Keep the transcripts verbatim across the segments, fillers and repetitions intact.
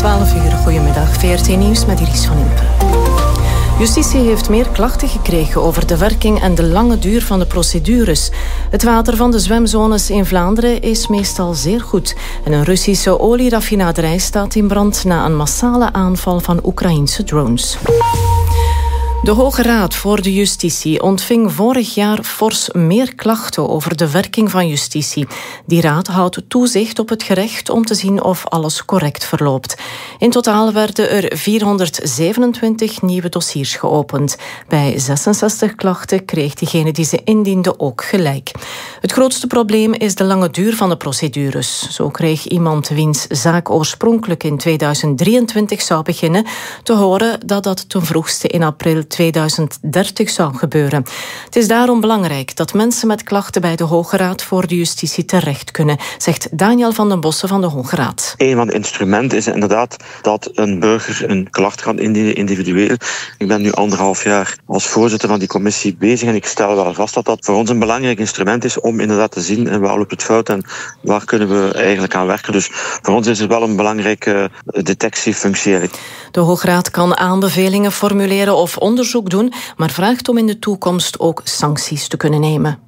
twaalf uur, goedemiddag. V R T Nieuws met Iris van Impe. Justitie heeft meer klachten gekregen over de werking en de lange duur van de procedures. Het water van de zwemzones in Vlaanderen is meestal zeer goed. En een Russische olieraffinaderij staat in brand na een massale aanval van Oekraïense drones. De Hoge Raad voor de Justitie ontving vorig jaar fors meer klachten over de werking van justitie. Die raad houdt toezicht op het gerecht om te zien of alles correct verloopt. In totaal werden er vierhonderdzevenentwintig nieuwe dossiers geopend. Bij zesenzestig klachten kreeg diegene die ze indiende ook gelijk. Het grootste probleem is de lange duur van de procedures. Zo kreeg iemand wiens zaak oorspronkelijk in tweeduizend drieëntwintig zou beginnen te horen dat dat ten vroegste in april tweeduizend dertig zou gebeuren. Het is daarom belangrijk dat mensen met klachten bij de Hoge Raad voor de Justitie terecht kunnen, zegt Daniel van den Bossen van de Hoge Raad. Een van de instrumenten is inderdaad dat een burger een klacht kan indienen individueel. Ik ben nu anderhalf jaar als voorzitter van die commissie bezig en ik stel wel vast dat dat voor ons een belangrijk instrument is om inderdaad te zien en waar loopt het fout en waar kunnen we eigenlijk aan werken. Dus voor ons is het wel een belangrijke detectiefunctie. De Hoge Raad kan aanbevelingen formuleren of onderzoek doen, maar vraagt om in de toekomst ook sancties te kunnen nemen.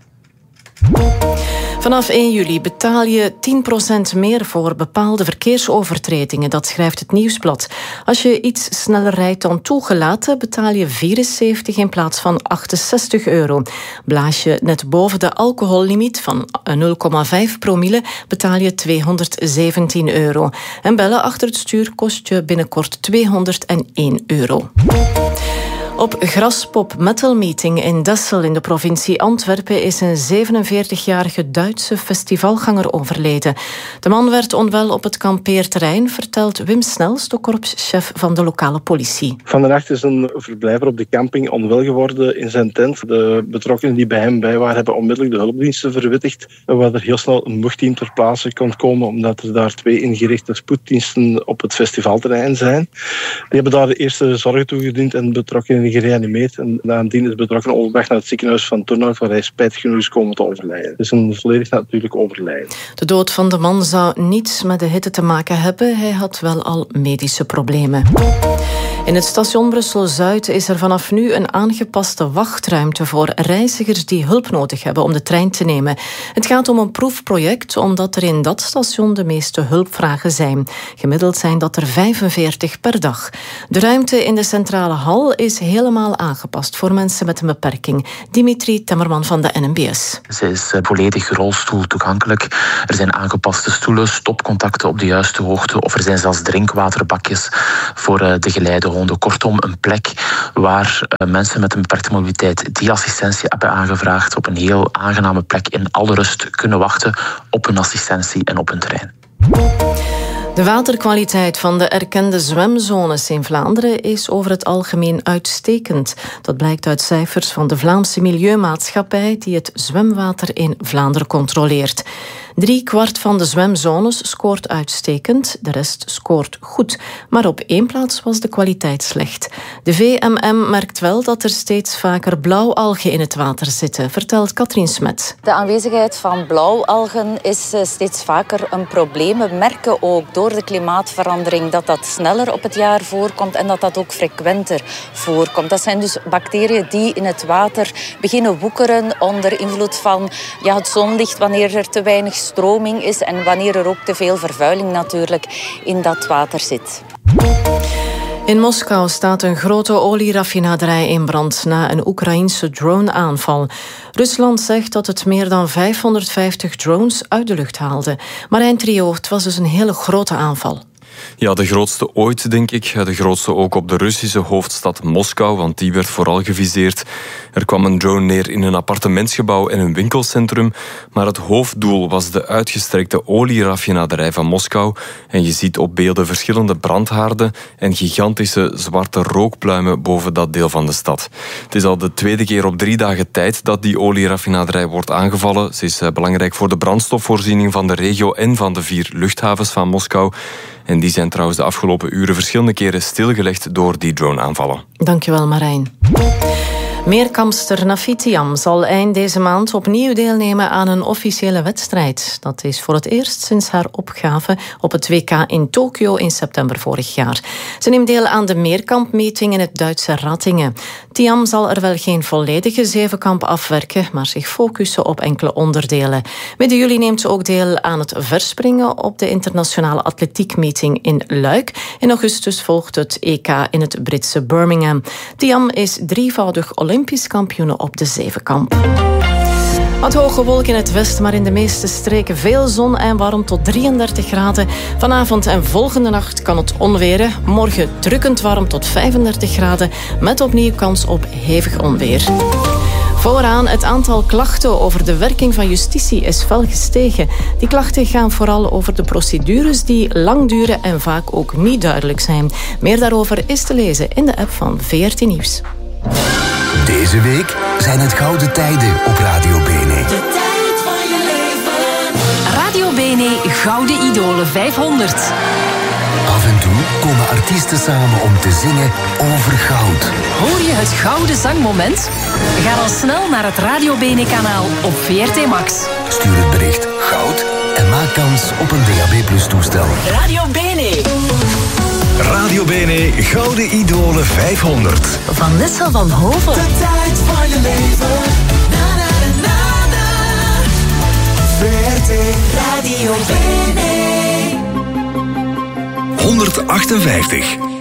Vanaf één juli betaal je tien procent meer voor bepaalde verkeersovertredingen, dat schrijft het Nieuwsblad. Als je iets sneller rijdt dan toegelaten, betaal je vierenzeventig in plaats van achtenzestig euro. Blaas je net boven de alcohollimiet van nul komma vijf promille, betaal je tweehonderdzeventien euro. En bellen achter het stuur kost je binnenkort tweehonderdéén euro. Op Graspop Metal Meeting in Dessel in de provincie Antwerpen is een zevenenveertigjarige Duitse festivalganger overleden. De man werd onwel op het kampeerterrein, vertelt Wim Snels, de korpschef van de lokale politie. Van de nacht is een verblijver op de camping onwel geworden in zijn tent. De betrokkenen die bij hem bij waren hebben onmiddellijk de hulpdiensten verwittigd, waar er heel snel een mochtteam ter plaatse kon komen, omdat er daar twee ingerichte spoeddiensten op het festivalterrein zijn. Die hebben daar de eerste zorgen toegediend en betrokkenen gereanimeerd. En nadien is betrokken overweg naar het ziekenhuis van Turnhout, waar hij spijtig genoeg is komen te overlijden. Het is een volledig natuurlijk overlijden. De dood van de man zou niets met de hitte te maken hebben. Hij had wel al medische problemen. In het station Brussel-Zuid is er vanaf nu een aangepaste wachtruimte voor reizigers die hulp nodig hebben om de trein te nemen. Het gaat om een proefproject, omdat er in dat station de meeste hulpvragen zijn. Gemiddeld zijn dat er vijfenveertig per dag. De ruimte in de centrale hal is helemaal aangepast voor mensen met een beperking. Dimitri Temmerman van de N M B S. Ze is volledig rolstoel toegankelijk. Er zijn aangepaste stoelen, stopcontacten op de juiste hoogte of er zijn zelfs drinkwaterbakjes voor de geleidehonden. Kortom, een plek waar mensen met een beperkte mobiliteit die assistentie hebben aangevraagd op een heel aangename plek in alle rust kunnen wachten op hun assistentie en op hun terrein. De waterkwaliteit van de erkende zwemzones in Vlaanderen is over het algemeen uitstekend. Dat blijkt uit cijfers van de Vlaamse Milieumaatschappij die het zwemwater in Vlaanderen controleert. Drie kwart van de zwemzones scoort uitstekend, de rest scoort goed. Maar op één plaats was de kwaliteit slecht. De V M M merkt wel dat er steeds vaker blauwalgen in het water zitten, vertelt Katrien Smet. De aanwezigheid van blauwalgen is steeds vaker een probleem. We merken ook door de klimaatverandering dat dat sneller op het jaar voorkomt en dat dat ook frequenter voorkomt. Dat zijn dus bacteriën die in het water beginnen woekeren onder invloed van ja, het zonlicht, wanneer er te weinig stroming is en wanneer er ook te veel vervuiling natuurlijk in dat water zit. In Moskou staat een grote olieraffinaderij in brand na een Oekraïense drone-aanval. Rusland zegt dat het meer dan vijfhonderdvijftig drones uit de lucht haalde. Marijn Trio, het was dus een hele grote aanval. Ja, de grootste ooit, denk ik. De grootste ook op de Russische hoofdstad Moskou, want die werd vooral geviseerd. Er kwam een drone neer in een appartementsgebouw en een winkelcentrum, maar het hoofddoel was de uitgestrekte olieraffinaderij van Moskou. En je ziet op beelden verschillende brandhaarden en gigantische zwarte rookpluimen boven dat deel van de stad. Het is al de tweede keer op drie dagen tijd dat die olieraffinaderij wordt aangevallen. Ze is belangrijk voor de brandstofvoorziening van de regio en van de vier luchthavens van Moskou. En die zijn trouwens de afgelopen uren verschillende keren stilgelegd door die drone-aanvallen. Dankjewel, Marijn. Meerkampster Nafit Thiam zal eind deze maand opnieuw deelnemen aan een officiële wedstrijd. Dat is voor het eerst sinds haar opgave op het W K in Tokio in september vorig jaar. Ze neemt deel aan de meerkampmeeting in het Duitse Ratingen. Thiam zal er wel geen volledige zevenkamp afwerken, maar zich focussen op enkele onderdelen. Midden juli neemt ze ook deel aan het verspringen op de internationale atletiekmeeting in Luik. In augustus volgt het E K in het Britse Birmingham. Thiam is drievoudig Olympisch kampioen op de zevenkamp. Wat hoge wolken in het westen, maar in de meeste streken veel zon en warm tot drieëndertig graden. Vanavond en volgende nacht kan het onweren. Morgen drukkend warm tot vijfendertig graden, met opnieuw kans op hevig onweer. Vooraan, het aantal klachten over de werking van justitie is fel gestegen. Die klachten gaan vooral over de procedures die lang duren en vaak ook niet duidelijk zijn. Meer daarover is te lezen in de app van V R T Nieuws. Deze week zijn het gouden tijden op Radio Bene. De tijd van je leven. Radio Bene Gouden Idolen vijfhonderd. Af en toe komen artiesten samen om te zingen over goud. Hoor je het gouden zangmoment? Ga dan snel naar het Radio Bene kanaal op V R T Max. Stuur het bericht goud en maak kans op een D A B plus toestel. Radio Bene. Radio Bene Gouden Idolen vijfhonderd. Van Nessa van Hoven. De tijd van je leven. Na na na na na. V R T Radio Bene. honderdachtenvijftig.